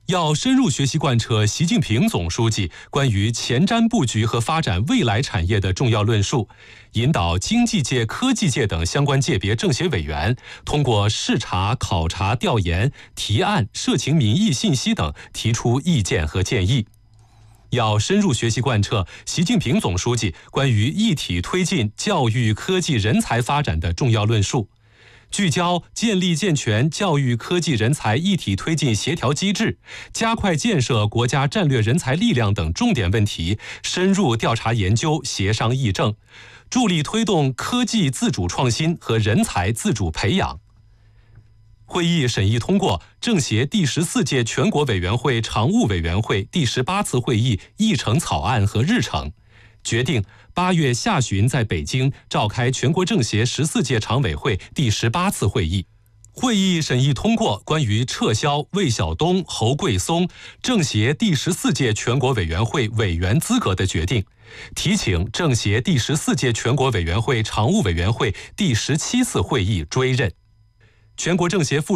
要深入学习贯彻习近平总书记关于前瞻布局和发展未来产业的重要论述，引导经济界、科技界等相关界别政协委员通过视察、考察、调研、提案、社情民意信息等提出意见和建议。要深入学习贯彻习近平总书记关于一体推进教育、科技、人才发展的重要论述，聚焦建立健全教育、科技、人才一体推进协调机制，加快建设国家战略人才力量等重点问题，深入调查研究、协商议政，助力推动科技自主创新和人才自主培养。会议审议通过政协第14届全国委员会常务委员会第18次会议议程草案和日程，决定8月下旬在北京召开全国政协14届常委会第18次会议。会议审议通过关于撤销魏晓东、侯贵松政协第14届全国委员会委员资格的决定，提请政协第14届全国委员会常务委员会第17次会议追认。全国政协副